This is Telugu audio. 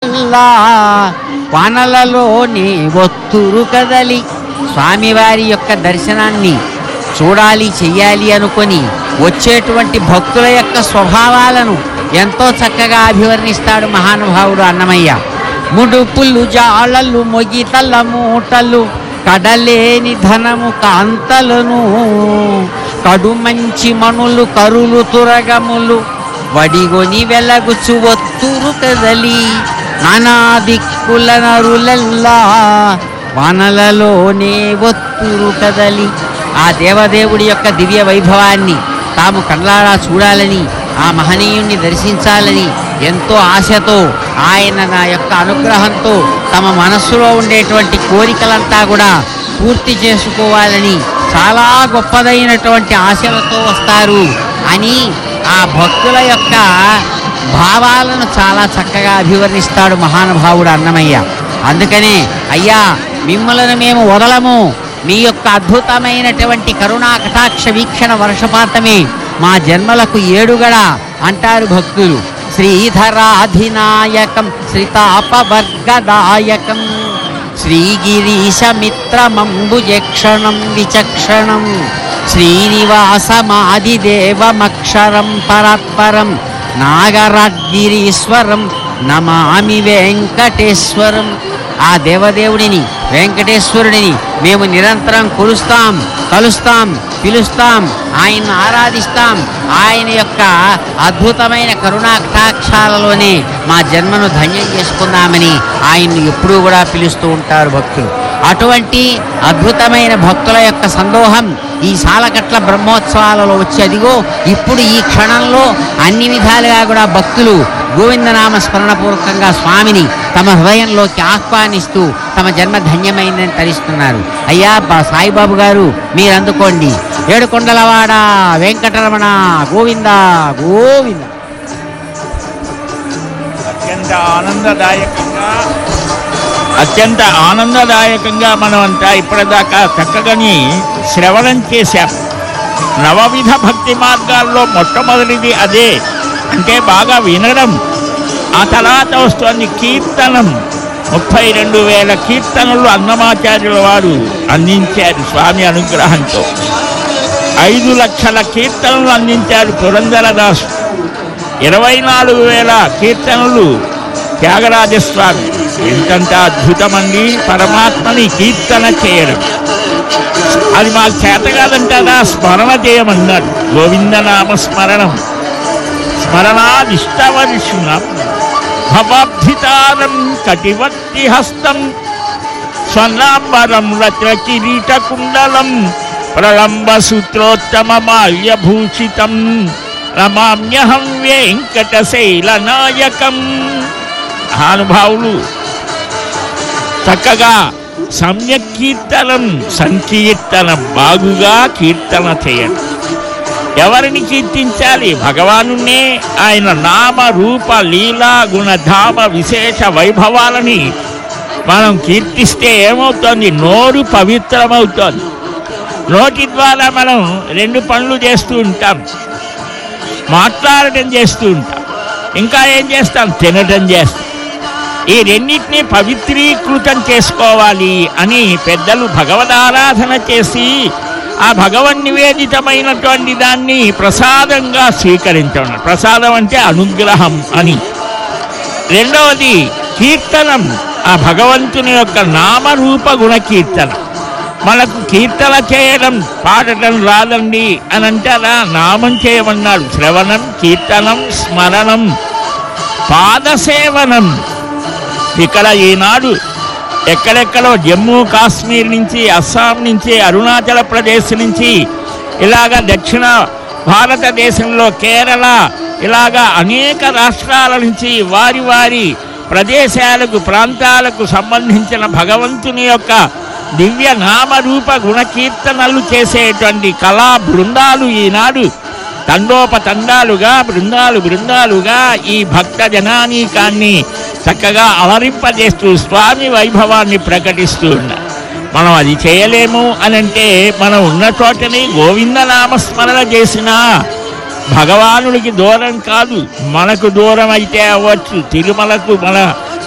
నరులెల్లా వానలలోనే ఒత్తురు కదలి. స్వామివారి యొక్క దర్శనాన్ని చూడాలి చెయ్యాలి అనుకొని వచ్చేటువంటి భక్తుల యొక్క స్వభావాలను ఎంతో చక్కగా అభివర్ణిస్తాడు మహానుభావుడు అన్నమయ్య. ముడుపులు జాళలు మొగితల మూటలు కడలేని ధనము కాంతలను కడుమంచి మనులు కరులు తురగములు వడిగొని వెలగుచు ఒత్తురు కదలి. నానా దిక్కుల నరులెల్లా వానలలోనే ఒత్తురు కదలి. ఆ దేవదేవుడి యొక్క దివ్య వైభవాన్ని తాము కళ్ళారా చూడాలని, ఆ మహనీయుణ్ణి దర్శించాలని ఎంతో ఆశతో ఆయన నా యొక్క అనుగ్రహంతో తమ మనస్సులో ఉండేటువంటి కోరికలంతా కూడా పూర్తి చేసుకోవాలని చాలా గొప్పదైనటువంటి ఆశలతో వస్తారు అని ఆ భక్తుల యొక్క భావాలను చాలా చక్కగా అభివర్ణిస్తాడు మహానుభావుడు అన్నమయ్య. అందుకనే అయ్యా మిమ్మలను మేము వదలము, మీ యొక్క అద్భుతమైనటువంటి కరుణా కటాక్ష వీక్షణ వర్షపాతమే మా జన్మలకు ఏడుగడ అంటారు భక్తులు. శ్రీధరాధినాయకం శ్రీతాపవర్గదాయకం శ్రీగిరీశమిత్రమంబుజక్షణం విచక్షణం శ్రీనివాసమాదిదేవమక్షరం పరాత్పరం నాగరాగిరీశ్వరం నమామి వెంకటేశ్వరం. ఆ దేవదేవుడిని వెంకటేశ్వరుడిని మేము నిరంతరం కొలుస్తాం, కలుస్తాం, పిలుస్తాం, ఆయన్ను ఆరాధిస్తాం. ఆయన యొక్క అద్భుతమైన కరుణా కటాక్షాలలోనే మా జన్మను ధన్యం చేసుకుందామని ఆయన్ను ఎప్పుడూ కూడా పిలుస్తూ ఉంటారు భక్తులు. అటువంటి అద్భుతమైన భక్తుల యొక్క సందోహం ఈ సాలకట్ల బ్రహ్మోత్సవాలలో వచ్చి అదిగో ఇప్పుడు ఈ క్షణంలో అన్ని విధాలుగా కూడా భక్తులు గోవిందనామ స్మరణపూర్వకంగా స్వామిని తమ హృదయంలోకి ఆహ్వానిస్తూ తమ జన్మ ధన్యమైందని తరిస్తున్నారు. అయ్యా సాయిబాబు గారు మీరు అందుకోండి. ఏడుకొండలవాడ వెంకటరమణ గోవింద గోవింద. అత్యంత ఆనందదాయకంగా మనం అంతా ఇప్పటిదాకా చక్కగాని శ్రవణం చేశాం. నవవిధ భక్తి మార్గాల్లో మొట్టమొదటిది అదే, అంటే బాగా వినడం. ఆ తర్వాత వస్తుంది కీర్తనం. 32,000 కీర్తనలు అన్నమాచార్యుల వారు అందించారు స్వామి అనుగ్రహంతో. 5 లక్షల కీర్తనలు అందించారు పురంధరదాసు. 24,000 కీర్తనలు త్యాగరాజస్వామి. ఎంతంత అద్భుతమండి పరమాత్మని కీర్తన చేయడం. అది మాకు చేత కాదంటారా, స్మరణ చేయమన్నారు. గోవిందనామ స్మరణం స్మరణాదిష్టవర్షుణం భవాబ్ధితారం కటివర్తి హస్తం స్వర్ణాంబరం రత్న కిరీట కుండలం ప్రళంబ సూత్రోత్తమమాల్యభూషితం రమామ్యహం వెంకటశైలనాయకం. మహానుభావులు చక్కగా సమ్యక్ కీర్తనం సంకీర్తనం బాగుగా కీర్తన చేయండి. ఎవరిని కీర్తించాలి? భగవానునే. ఆయన నామ రూప లీలా గుణధామ విశేష వైభవాలని మనం కీర్తిస్తే ఏమవుతుంది? నోరు పవిత్రమవుతుంది. నోటి ద్వారా మనం 2 పనులు చేస్తూ ఉంటాం. మాట్లాడటం చేస్తూ ఉంటాం, ఇంకా ఏం చేస్తాం? తినటం చేస్తాం. ఈ రెండింటినీ పవిత్రీకృతం చేసుకోవాలి అని పెద్దలు భగవదారాధన చేసి ఆ భగవన్ నివేదితమైనటువంటి దాన్ని ప్రసాదంగా స్వీకరించడం. ప్రసాదం అంటే అనుగ్రహం అని. రెండవది కీర్తనం, ఆ భగవంతుని యొక్క నామరూప గుణ కీర్తన. మనకు కీర్తన చేయడం పాడటం రాదండి అని అంటారా? నామం చేయమన్నాడు. శ్రవణం, కీర్తనం, స్మరణం, పాదసేవనం. ఇక్కడ ఈనాడు ఎక్కడెక్కడో జమ్మూ కాశ్మీర్ నుంచి, అస్సాం నుంచి, అరుణాచల ప్రదేశ్ నుంచి, ఇలాగ దక్షిణ భారతదేశంలో కేరళ, ఇలాగా అనేక రాష్ట్రాల నుంచి వారి వారి ప్రదేశాలకు ప్రాంతాలకు సంబంధించిన భగవంతుని యొక్క దివ్య నామరూప గుణకీర్తనలు చేసేటువంటి కళా బృందాలు ఈనాడు తండోపతండాలుగా బృందాలుగా ఈ భక్త జనానీకాన్ని చక్కగా అలరింపజేస్తూ స్వామి వైభవాన్ని ప్రకటిస్తూ ఉన్నారు. మనం అది చేయలేము అనంటే మనం ఉన్న చోటని గోవిందనామస్మరణ చేసినా భగవానుడికి దూరం కాదు, మనకు దూరం అయితే అవ్వచ్చు. తిరుమలకు మన